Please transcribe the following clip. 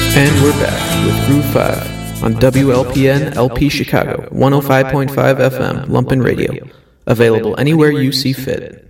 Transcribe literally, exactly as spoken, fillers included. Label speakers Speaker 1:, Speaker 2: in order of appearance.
Speaker 1: And we're back with Groove five on W L P N L P Chicago, one oh five point five F M, Lumpen Radio. Available anywhere you see fit.